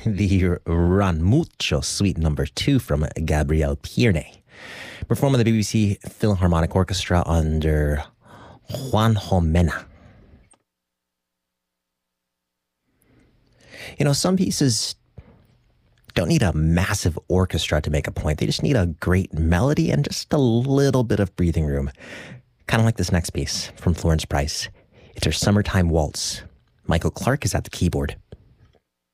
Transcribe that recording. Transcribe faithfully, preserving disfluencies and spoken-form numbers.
the Run Mucho Suite number two from Gabriel Pierne, performed by the B B C Philharmonic Orchestra under Juan Jomena. You know, some pieces don't need a massive orchestra to make a point. They just need a great melody and just a little bit of breathing room. Kind of like this next piece from Florence Price. It's her Summertime Waltz. Michael Clark is at the keyboard.